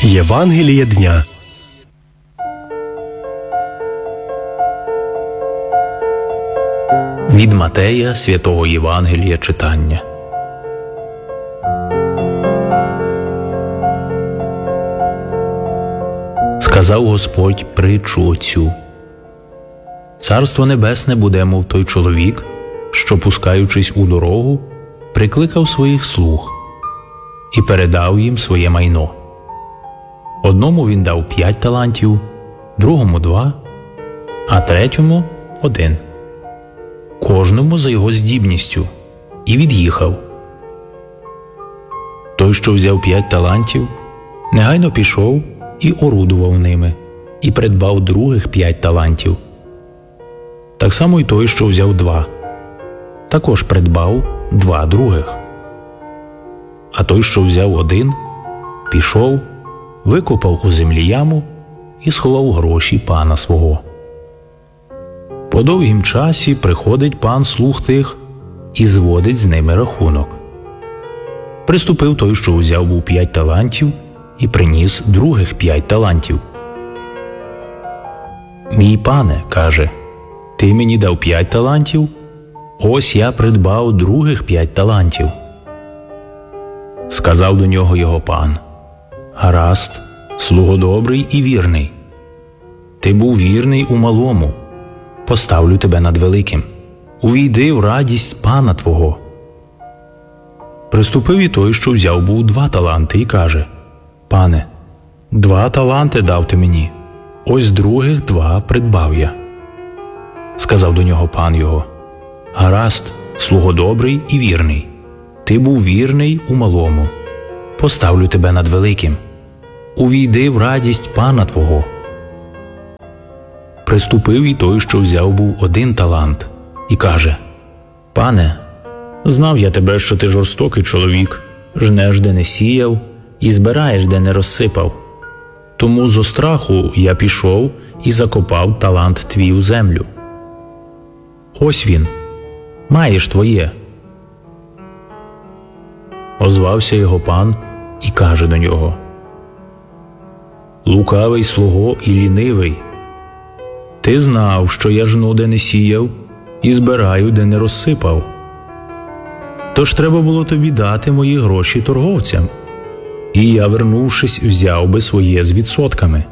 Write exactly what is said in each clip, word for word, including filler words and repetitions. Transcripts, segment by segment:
Євангеліє дня. Від Матея святого Євангелія читання. Сказав Господь притчу оцю: «Царство небесне буде, мов той чоловік, що, пускаючись у дорогу, прикликав своїх слуг і передав їм своє майно. Одному він дав п'ять талантів, другому два, а третьому один, кожному за його здібністю, і від'їхав. Той, що взяв п'ять талантів, негайно пішов і орудував ними, і придбав других п'ять талантів. Так само й той, що взяв два, також придбав два других. А той, що взяв один, пішов, викопав у землі яму і сховав гроші пана свого. По довгім часі приходить пан слуг тих і зводить з ними рахунок. Приступив той, що взяв був п'ять талантів, і приніс других п'ять талантів. «Мій пане, – каже, – ти мені дав п'ять талантів, ось я придбав других п'ять талантів». Сказав до нього його пан: «Гаразд, слуго добрий і вірний. Ти був вірний у малому, поставлю тебе над великим. Увійди в радість пана твого». Приступив і той, що взяв був два таланти, і каже: «Пане, два таланти дав ти мені, ось других два придбав я». Сказав до нього пан його: «Гаразд, слуго добрий і вірний. Ти був вірний у малому, поставлю тебе над великим. Увійди в радість пана твого». Приступив і той, що взяв був один талант, і каже: «Пане, знав я тебе, що ти жорстокий чоловік, жнеш, де не сіяв, і збираєш, де не розсипав. Тому зо страху я пішов і закопав талант твій у землю. Ось він, маєш твоє». Озвався його пан і каже до нього: «Лукавий слуго і лінивий, ти знав, що я жну, де не сіяв, і збираю, де не розсипав. Тож треба було тобі дати мої гроші торговцям, і я, вернувшись, взяв би своє з відсотками.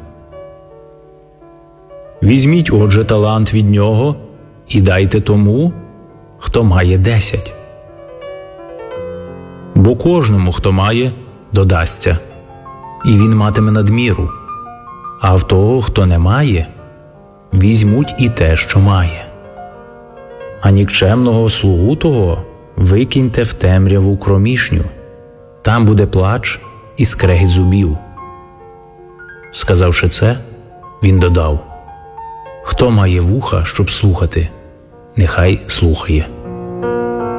Візьміть, отже, талант від нього і дайте тому, хто має десять. Бо кожному, хто має, додасться, і він матиме надміру, а в того, хто не має, візьмуть і те, що має. А нікчемного слугу того викиньте в темряву кромішню, там буде плач і скрегіт зубів». Сказавши це, він додав: «Хто має вуха, щоб слухати, нехай слухає».